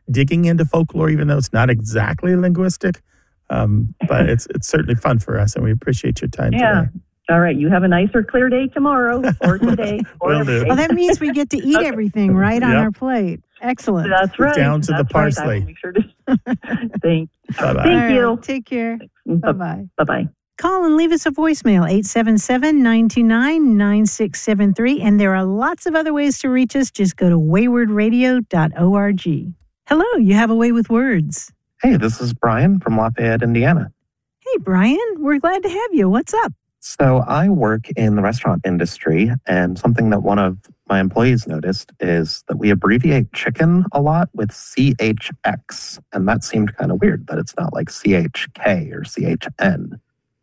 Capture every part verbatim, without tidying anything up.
digging into folklore, even though it's not exactly linguistic. Um, but it's it's certainly fun for us, and we appreciate your time yeah. today. All right. You have a nice or clear day tomorrow or today. Or Will do. Well, that means we get to eat everything right on Yep. our plate. Excellent. That's right. Down to the That's right. I will parsley. make sure to Thank, Bye-bye. thank All you. right, take care. Bye-bye. Bye-bye. Call and leave us a voicemail, eight seven seven, nine two nine, nine six seven three. And there are lots of other ways to reach us. Just go to wayward radio dot org. Hello, you have a way with words. Hey, this is Brian from Lafayette, Indiana. Hey, Brian, we're glad to have you. What's up? So I work in the restaurant industry, and something that one of my employees noticed is that we abbreviate chicken a lot with C H X, and that seemed kind of weird that it's not like C H K or C H N.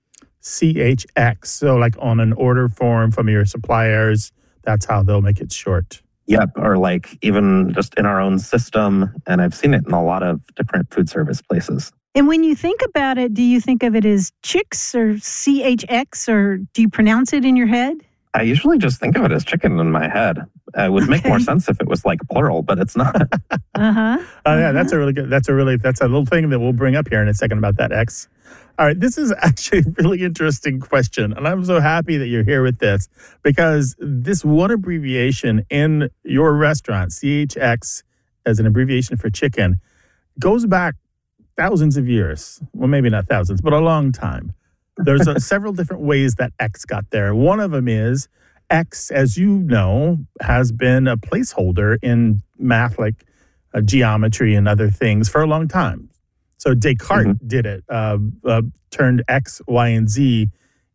C H X. So like on an order form from your suppliers, that's how they'll make it short. Yep, or like even just in our own system, and I've seen it in a lot of different food service places. And when you think about it, do you think of it as chicks or C H X, or do you pronounce it in your head? I usually just think of it as chicken in my head. It would make Okay. more sense if it was like plural, but it's not. Uh-huh. Oh yeah, that's a really good. That's a really that's a little thing that we'll bring up here in a second about that X. All right, this is actually a really interesting question, and I'm so happy that you're here with this because this one abbreviation in your restaurant, C H X, as an abbreviation for chicken, goes back thousands of years. Well, maybe not thousands, but a long time. There's a, several different ways that X got there. One of them is X, as you know, has been a placeholder in math like uh, geometry and other things for a long time. So Descartes Mm-hmm. did it, uh, uh, turned X, Y, and Z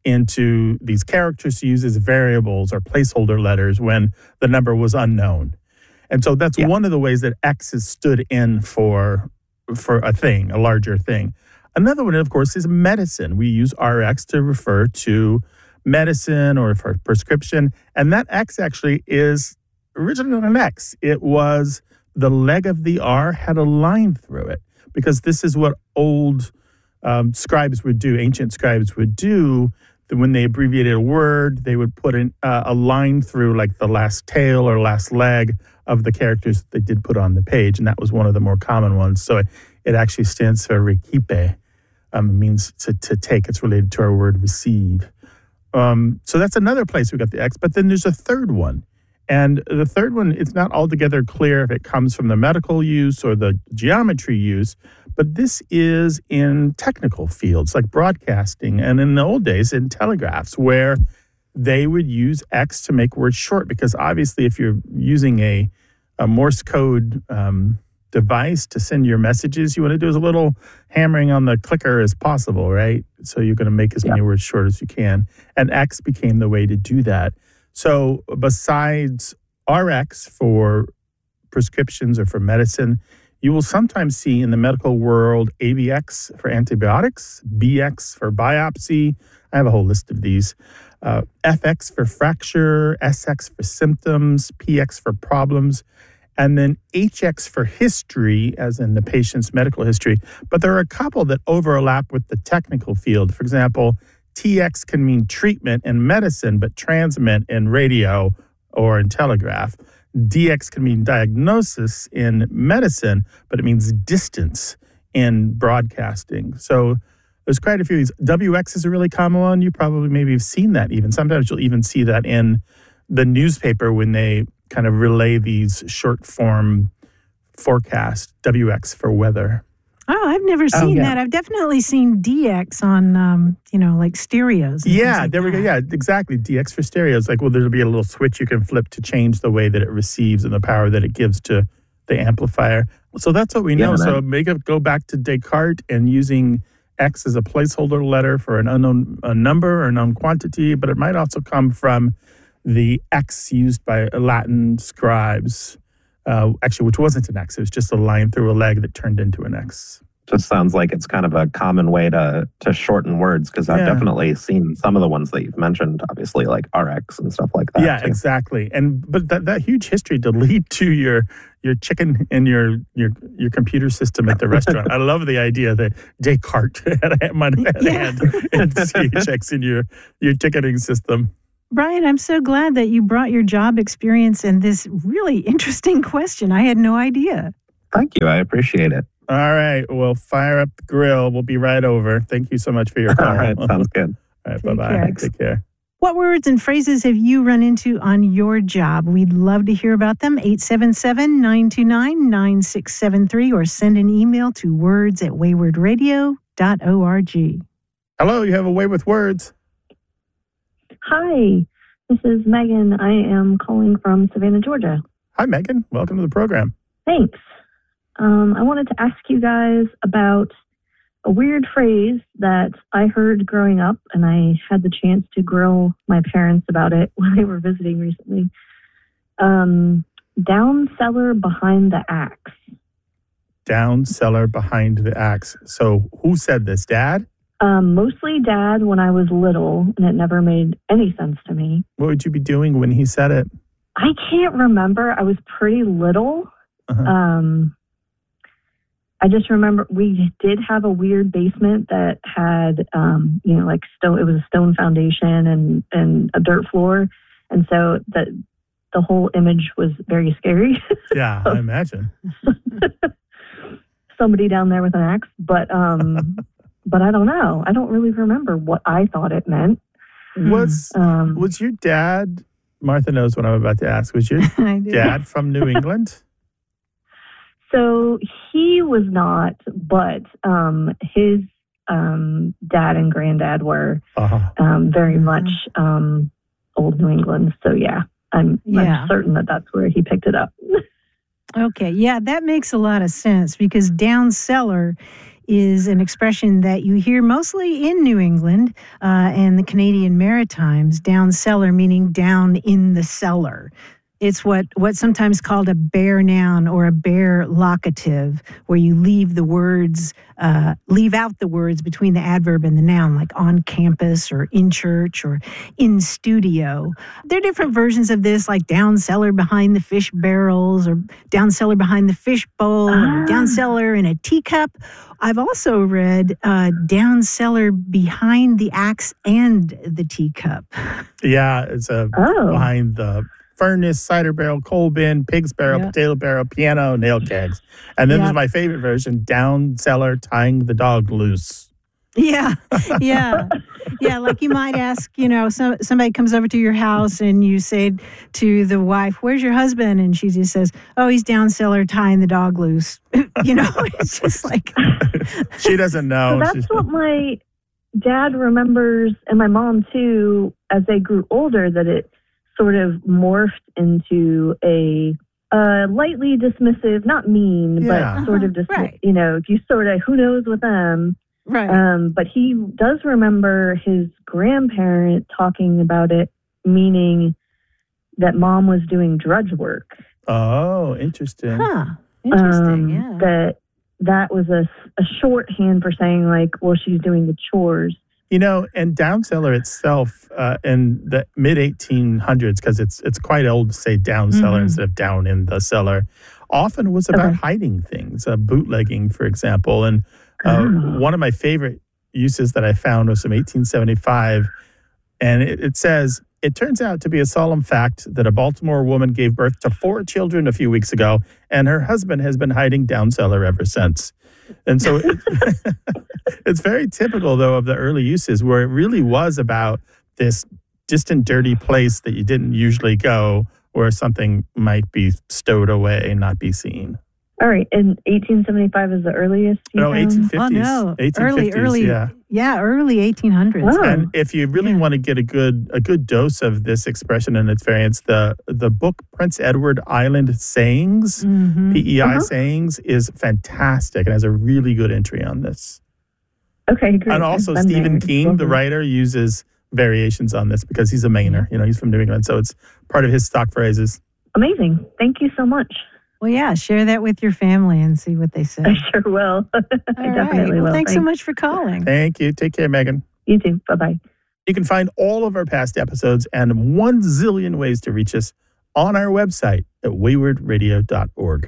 into these characters to use as variables or placeholder letters when the number was unknown. And so that's Yeah. one of the ways that X has stood in for for a thing, a larger thing. Another one, of course, is medicine. We use R X to refer to medicine or for prescription. And that X actually is originally an X. It was the leg of the R had a line through it because this is what old um, scribes would do, ancient scribes would do. That when they abbreviated a word, they would put an, uh, a line through like the last tail or last leg of the characters that they did put on the page. And that was one of the more common ones. So it, it actually stands for recipe. Um, it means to, to take. It's related to our word receive. Um, so that's another place we got the X. But then there's a third one. And the third one, it's not altogether clear if it comes from the medical use or the geometry use, but this is in technical fields like broadcasting and in the old days in telegraphs where they would use X to make words short because obviously if you're using a, a Morse code um, device to send your messages, you want to do as little hammering on the clicker as possible, right? So you're going to make as many Yeah. words short as you can. And X became the way to do that. So besides R X for prescriptions or for medicine, you will sometimes see in the medical world A B X for antibiotics, B X for biopsy. I have a whole list of these. Uh, F X for fracture, S X for symptoms, P X for problems, and then H X for history, as in the patient's medical history. But there are a couple that overlap with the technical field. For example, T X can mean treatment in medicine, but transmit in radio or in telegraph. D X can mean diagnosis in medicine, but it means distance in broadcasting. So there's quite a few of these. W X is a really common one. You probably maybe have seen that even. Sometimes you'll even see that in the newspaper when they kind of relay these short form forecasts, W X for weather. Oh, I've never Oh, seen yeah. that. I've definitely seen D X on, um, you know, like stereos. and Yeah, things like there we go. that. Yeah, exactly. D X for stereo. It's like, well, there'll be a little switch you can flip to change the way that it receives and the power that it gives to the amplifier. So that's what we know. Yeah, so that- make it go back to Descartes and using X as a placeholder letter for an unknown a number or unknown quantity, but it might also come from the X used by Latin scribes, uh, actually, which wasn't an X. It was just a line through a leg that turned into an X. Just sounds like it's kind of a common way to to shorten words because I've Yeah. definitely seen some of the ones that you've mentioned, obviously like R X and stuff like that. Yeah, too. exactly. And but that, that huge history to lead to your your chicken in your your your computer system at the restaurant. I love the idea that Descartes had a might have had a Yeah. hand in C H X in your your ticketing system. Brian, I'm so glad that you brought your job experience and this really interesting question. I had no idea. Thank you. I appreciate it. All right. Well, fire up the grill. We'll be right over. Thank you so much for your call. All right. Sounds good. All right. Take Bye-bye. care. Take care. What words and phrases have you run into on your job? We'd love to hear about them. eight seven seven, nine two nine, nine six seven three or send an email to words at wayward radio dot org. Hello. You have a way with words. Hi, this is Megan. I am calling from Savannah, Georgia. Hi, Megan. Welcome to the program. Thanks. Um, I wanted to ask you guys about a weird phrase that I heard growing up, and I had the chance to grill my parents about it when they were visiting recently. Um, down cellar behind the axe. Down cellar behind the axe. So who said this? Dad? Um, mostly Dad when I was little, and it never made any sense to me. What would you be doing when he said it? I can't remember. I was pretty little. Uh-huh. Um, I just remember we did have a weird basement that had, um, you know, like stone. It was a stone foundation and, and a dirt floor, and so that the whole image was very scary. Yeah, I imagine. Somebody down there with an axe, but um, but I don't know. I don't really remember what I thought it meant. Was Um, was your dad? Martha knows what I'm about to ask. Was your I do. dad from New England? So he was not, but um, his um, dad and granddad were Uh-huh. um, very much um, old New England. So yeah, I'm, Yeah. I'm certain that that's where he picked it up. Okay, yeah, that makes a lot of sense because down cellar is an expression that you hear mostly in New England uh, and the Canadian Maritimes. Down cellar meaning down in the cellar. It's what what's sometimes called a bare noun or a bare locative, where you leave the words, uh, leave out the words between the adverb and the noun, like on campus or in church or in studio. There are different versions of this, like down cellar behind the fish barrels or down cellar behind the fish bowl or down cellar in a teacup. I've also read uh, down cellar behind the axe and the teacup. Yeah, it's a Oh. behind the furnace, cider barrel, coal bin, pig's barrel, Yeah. potato barrel, piano, nail kegs. And then Yeah. there's my favorite version, down cellar tying the dog loose. Yeah, yeah, yeah. Like you might ask, you know, some, somebody comes over to your house and you say to the wife, "Where's your husband?" And she just says, "Oh, he's down cellar tying the dog loose." You know, it's just like, She doesn't know. So that's She's- what my dad remembers, and my mom too, as they grew older, that it sort of morphed into a uh, lightly dismissive, not mean, Yeah. but sort of Uh-huh, dismissive, right. you know, you sort of, who knows with them. right. Um, but he does remember his grandparent talking about it, meaning that mom was doing drudge work. Oh, interesting. Huh. Interesting, Um, yeah. That that was a, a shorthand for saying, like, well, she's doing the chores. You know, and down cellar itself uh, in the mid eighteen hundreds, because it's it's quite old to say down cellar Mhm. instead of down in the cellar, often was about Okay. hiding things, uh, bootlegging, for example. And uh, Oh. one of my favorite uses that I found was from eighteen seventy-five. And it, it says, "It turns out to be a solemn fact that a Baltimore woman gave birth to four children a few weeks ago, and her husband has been hiding down cellar ever since." And so it, it's very typical, though, of the early uses where it really was about this distant, dirty place that you didn't usually go, where something might be stowed away and not be seen. All right, and eighteen seventy-five is the earliest you No, found? eighteen fifties. Oh, no. eighteen Early, fifties, early, yeah. yeah, early eighteen hundreds. Oh. And if you really Yeah. want to get a good a good dose of this expression and its variants, the the book Prince Edward Island Sayings, Mhm. P E I Uh-huh. Sayings, is fantastic and has a really good entry on this. Okay, great. And also I've been Stephen there. King, the Mhm. writer, uses variations on this because he's a Mainer. You know, he's from New England, so it's part of his stock phrases. Amazing. Thank you so much. Well, yeah, share that with your family and see what they say. I sure will. I All right. definitely Well, will. thanks so much for calling. Thank you. Take care, Megan. You too. Bye-bye. You can find all of our past episodes and one zillion ways to reach us on our website at wayward radio dot org.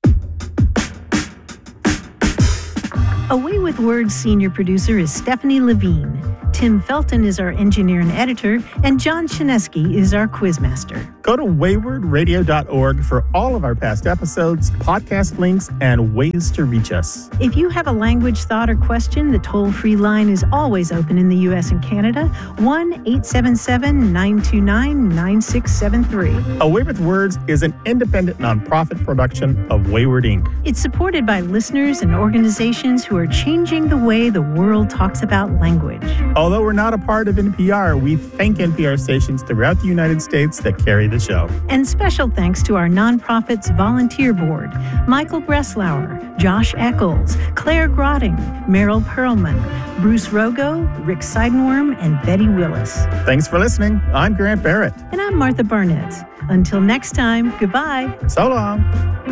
Away with Words senior producer is Stephanie Levine. Tim Felton is our engineer and editor, and John Chinesky is our quizmaster. Go to wayward radio dot org for all of our past episodes, podcast links, and ways to reach us. If you have a language thought or question, the toll-free line is always open in the U S and Canada, one eight seven seven, nine two nine, nine six seven three. A Way with Words is an independent nonprofit production of Wayward Incorporated. It's supported by listeners and organizations who are changing the way the world talks about language. Although we're not a part of N P R, we thank N P R stations throughout the United States that carry the show. And special thanks to our nonprofit's volunteer board, Michael Breslauer, Josh Eccles, Claire Grotting, Meryl Perlman, Bruce Rogo, Rick Seidenworm, and Betty Willis. Thanks for listening. I'm Grant Barrett. And I'm Martha Barnett. Until next time, goodbye. So long.